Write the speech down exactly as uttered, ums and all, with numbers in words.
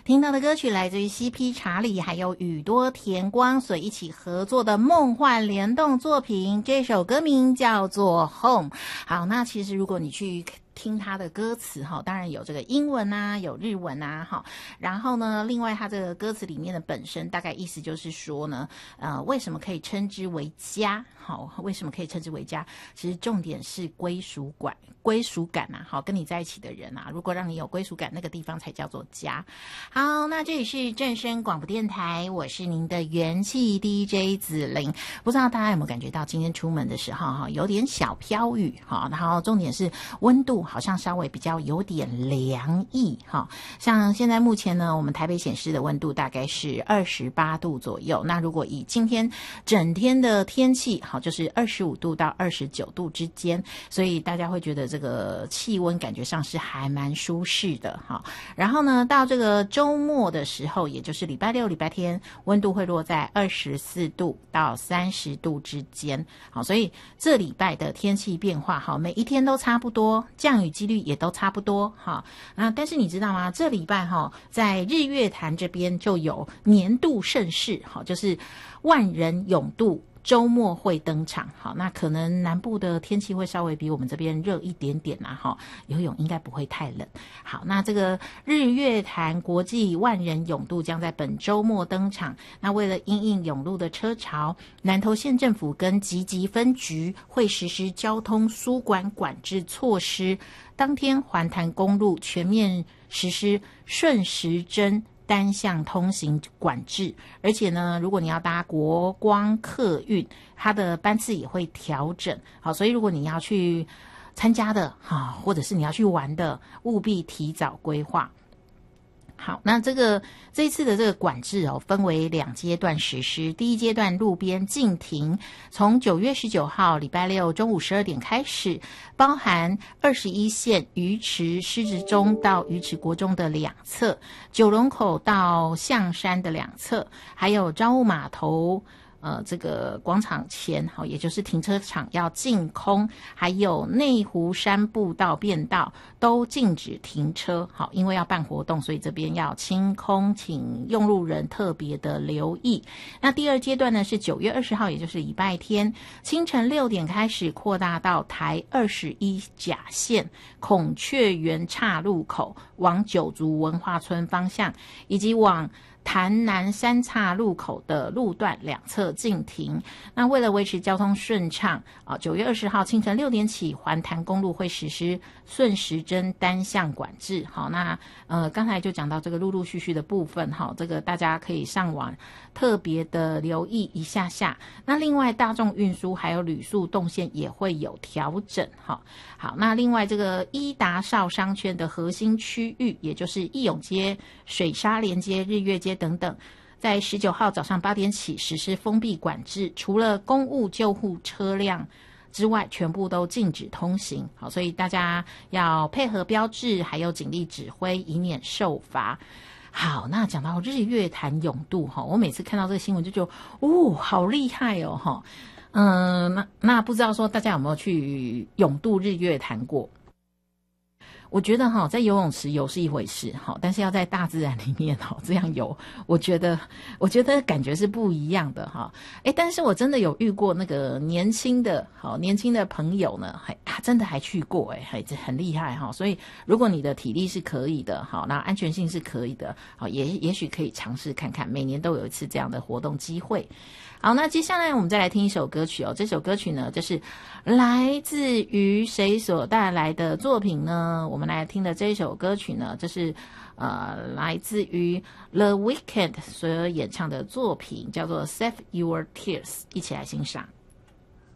听到的歌曲来自于 C P 查理还有宇多田光所一起合作的梦幻联动作品，这首歌名叫做 Home。 好，那其实如果你去听他的歌词哈，当然有这个英文啊，有日文啊哈。然后呢，另外他这个歌词里面的本身大概意思就是说呢，呃，为什么可以称之为家？好，为什么可以称之为家？其实重点是归属感，归属感啊，好，跟你在一起的人啊，如果让你有归属感，那个地方才叫做家。好，那这里是正声广播电台，我是您的元气 D J 子玲。不知道大家有没有感觉到今天出门的时候哈，有点小飘雨哈，然后重点是温度好像稍微比较有点凉意哈。像现在目前呢，我们台北显示的温度大概是二十八度左右。那如果以今天整天的天气好，就是二十五度到二十九度之间，所以大家会觉得这个气温感觉上是还蛮舒适的哈。然后呢，到这个周末的时候，也就是礼拜六、礼拜天，温度会落在二十四度到三十度之间。好，所以这礼拜的天气变化好，每一天都差不多，降雨几率也都差不多哈。那但是你知道吗？这礼拜哈，在日月潭这边就有年度盛事，好，就是万人泳渡周末会登场。好，那可能南部的天气会稍微比我们这边热一点点啦哈，游泳应该不会太冷。好，那这个日月潭国际万人泳渡将在本周末登场。那为了因应泳路的车潮，南投县政府跟集集分局会实施交通疏管管制措施，当天环潭公路全面实施顺时针单向通行管制，而且呢，如果你要搭国光客运，它的班次也会调整。好，所以如果你要去参加的哈，或者是你要去玩的，务必提早规划。好，那这个这一次的这个管制哦，分为两阶段实施。第一阶段路边禁停，从九月十九号礼拜六中午十二点开始，包含二十一线鱼池狮子中到鱼池国中的两侧，九龙口到象山的两侧，还有彰雾码头呃，这个广场前，好，也就是停车场要净空，还有内湖山步道便道都禁止停车。好，因为要办活动，所以这边要清空，请用路人特别的留意。那第二阶段呢，是九月二十号，也就是礼拜天清晨六点开始，扩大到台二十一甲线孔雀园岔路口往九族文化村方向，以及往潭南三岔路口的路段两侧禁停。那为了维持交通顺畅啊，九月二十号清晨六点起，环潭公路会实施顺时针单向管制。好，那呃刚才就讲到这个陆陆续续的部分，好，这个大家可以上网特别的留意一下下。那另外大众运输还有旅宿动线也会有调整。好，好，那另外这个伊达邵商圈的核心区域，也就是义勇街、水沙连街、日月街等等，在十九号早上八点起实施封闭管制，除了公务救护车辆之外，全部都禁止通行。好，所以大家要配合标志，还有警力指挥，以免受罚。好，那讲到日月潭泳渡哈，我每次看到这个新闻就觉得，哦，好厉害哦哈。嗯，那那不知道说大家有没有去泳渡日月潭过？我觉得哈，在游泳池游是一回事哈，但是要在大自然里面哈这样游，我觉得我觉得感觉是不一样的哈。哎，但是我真的有遇过那个年轻的好年轻的朋友呢，还他真的还去过哎，还很厉害哈。所以如果你的体力是可以的，好，那安全性是可以的，好，也也许可以尝试看看，每年都有一次这样的活动机会。好，那接下来我们再来听一首歌曲哦。这首歌曲呢，就是来自于谁所带来的作品呢？我们来听的这一首歌曲呢，这是呃来自于 The Weeknd 所演唱的作品，叫做 Save Your Tears， 一起来欣赏。